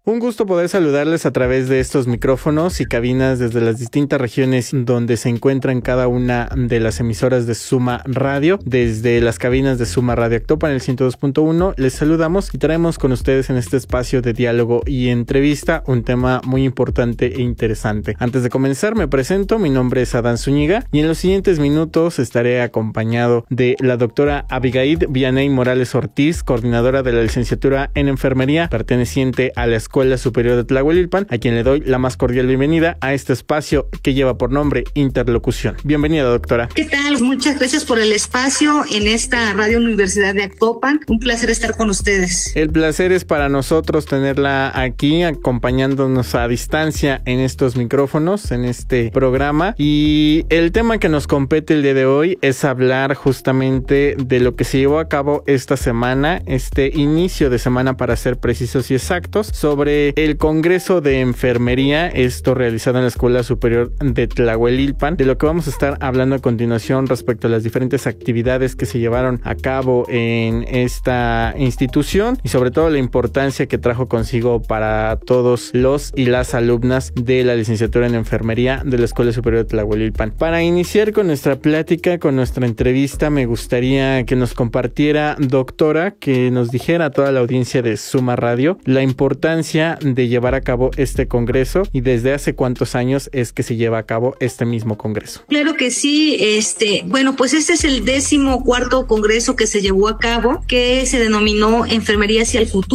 Un gusto poder saludarles a través de estos micrófonos y cabinas desde las distintas regiones donde se encuentran cada una de las emisoras de Suma Radio. Desde las cabinas de Suma Radio Actopan, el 102.1, les saludamos y traemos con ustedes en este espacio de diálogo y entrevista un tema muy importante e interesante. Antes de comenzar, me presento, mi nombre es Adán Zúñiga y en los siguientes minutos estaré acompañado de la doctora Abigail Vianey Morales Ortiz, coordinadora de la licenciatura en enfermería, perteneciente a la Escuela Superior de Tlahuelilpan, a quien le doy la más cordial bienvenida a este espacio que lleva por nombre Interlocución. Bienvenida, doctora. ¿Qué tal? Muchas gracias por el espacio en esta Radio Universidad de Actopan. Un placer estar con ustedes. El placer es para nosotros tenerla aquí, acompañándonos a distancia en estos micrófonos, en este programa. Y el tema que nos compete el día de hoy es hablar justamente de lo que se llevó a cabo esta semana, este inicio de semana para ser precisos y exactos, sobre el Congreso de Enfermería, esto realizado en la Escuela Superior de Tlahuelilpan, de lo que vamos a estar hablando a continuación respecto a las diferentes actividades que se llevaron a cabo en esta institución y sobre todo la importancia que trajo consigo para todos los y las alumnas de la licenciatura en enfermería de la Escuela Superior de Tlahuelilpan. Para iniciar con nuestra plática, con nuestra entrevista, me gustaría que nos compartiera, doctora, que nos dijera a toda la audiencia de Suma Radio la importancia de llevar a cabo este congreso y desde hace cuántos años es que se lleva a cabo este mismo congreso. Claro que sí, bueno, pues este es el 14º congreso que se llevó a cabo, que se denominó Enfermería hacia el futuro.